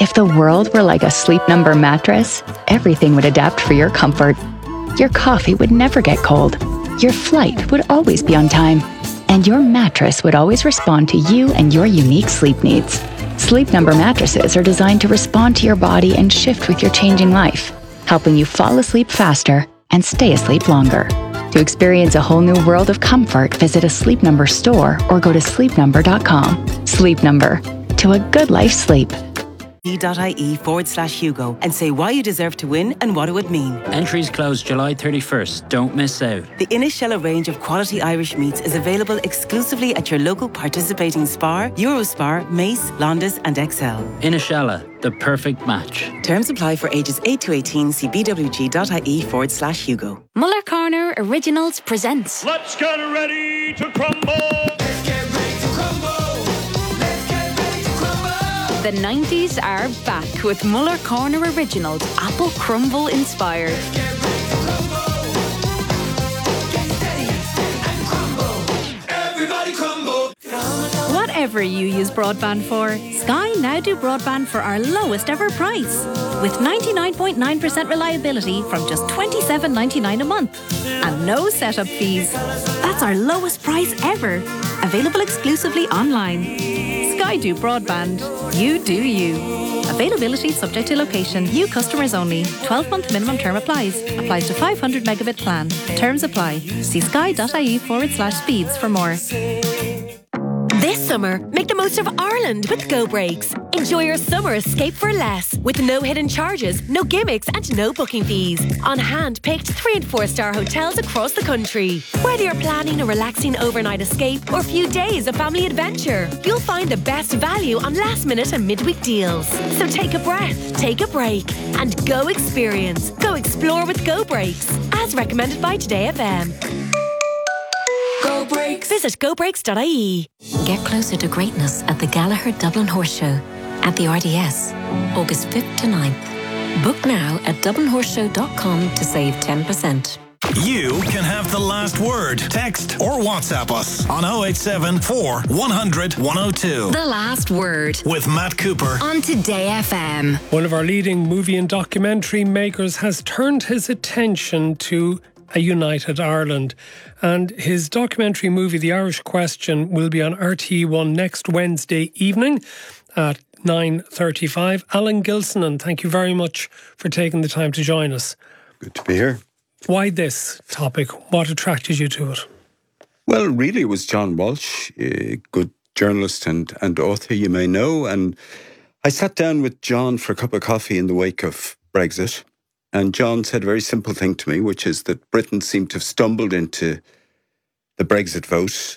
If the world were like a Sleep Number mattress, everything would adapt for your comfort. Your coffee would never get cold. Your flight would always be on time. And your mattress would always respond to you and your unique sleep needs. Sleep Number mattresses are designed to respond to your body and shift with your changing life, helping you fall asleep faster and stay asleep longer. To experience a whole new world of comfort, visit a Sleep Number store or go to sleepnumber.com. Sleep Number. To a good life sleep. e.ie/Hugo and say why you deserve to win and what it would mean. Entries close July 31st. Don't miss out. The Inishella range of quality Irish meats is available exclusively at your local participating Spar, Eurospar, Mace, Londis and XL. Inishella, the perfect match. Terms apply for ages 8 to 18. See bwg.ie/Hugo. Muller Corner Originals presents Let's get ready to crumble! The 90s are back with Muller Corner Originals, Apple Crumble inspired. Whatever you use broadband for, Sky now do broadband for our lowest ever price. With 99.9% reliability from just $27.99 a month. And no setup fees. That's our lowest price ever. Available exclusively online. Sky do broadband. You do you. Availability subject to location. New customers only. 12-month minimum term applies. Applies to 500 megabit plan. Terms apply. See sky.ie/speeds for more. This summer, make the most of Ireland with Go Breaks. Enjoy your summer escape for less, with no hidden charges, no gimmicks and no booking fees. On hand-picked 3- and 4-star hotels across the country. Whether you're planning a relaxing overnight escape or a few days of family adventure, you'll find the best value on last-minute and midweek deals. So take a breath, take a break, and go experience. Go explore with Go Breaks, as recommended by Today FM. Go Breaks. Visit gobreaks.ie. Get closer to greatness at the Gallagher Dublin Horse Show at the RDS, August 5th to 9th. Book now at dublinhorseshow.com to save 10%. You can have the last word. Text or WhatsApp us on 087 100 102. The Last Word With Matt Cooper on Today FM. One of our leading movie and documentary makers has turned his attention to a united Ireland. And his documentary movie, The Irish Question, will be on RTE1 next Wednesday evening at 9:35. Alan Gilson, and thank you very much for taking the time to join us. Good to be here. Why this topic? What attracted you to it? Well, really, it was John Walsh, a good journalist and author you may know. And I sat down with John for a cup of coffee in the wake of Brexit. And John said a very simple thing to me, which is that Britain seemed to have stumbled into the Brexit vote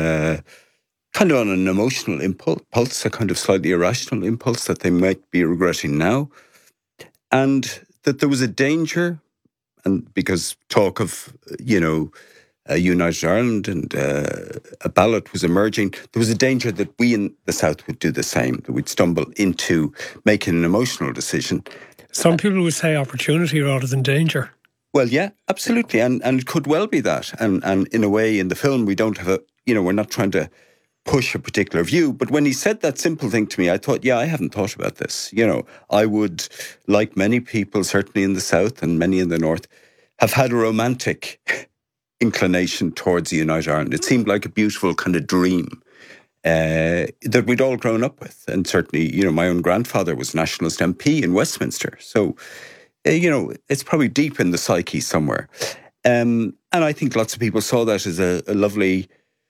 kind of on an emotional impulse, a kind of slightly irrational impulse that they might be regretting now. And that there was a danger, and because talk of, a united Ireland and a ballot was emerging, there was a danger that we in the South would do the same, that we'd stumble into making an emotional decision. Some people would say opportunity rather than danger. Well, yeah, absolutely. And it could well be that. And in a way, in the film, we don't have we're not trying to push a particular view. But when he said that simple thing to me, I thought, I haven't thought about this. I would, like many people, certainly in the South and many in the North, have had a romantic inclination towards the United Ireland. It seemed like a beautiful kind of dream that we'd all grown up with. And certainly, my own grandfather was Nationalist MP in Westminster. So, it's probably deep in the psyche somewhere. And I think lots of people saw that as a lovely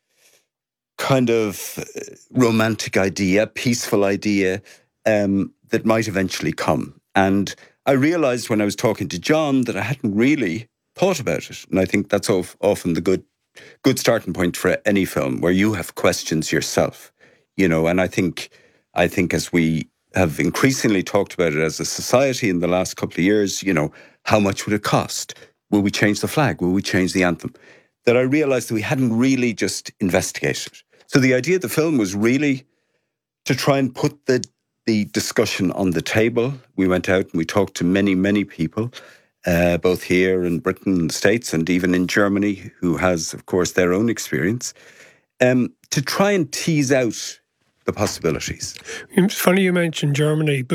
kind of romantic idea, peaceful idea that might eventually come. And I realised when I was talking to John that I hadn't really thought about it. And I think that's often the good starting point for any film, where you have questions yourself, and I think as we have increasingly talked about it as a society in the last couple of years, how much would it cost? Will we change the flag? Will we change the anthem? That I realised that we hadn't really just investigated. So the idea of the film was really to try and put the discussion on the table. We went out and we talked to many, many people, both here in Britain and the States and even in Germany, who has, of course, their own experience, to try and tease out the possibilities. It's funny you mentioned Germany.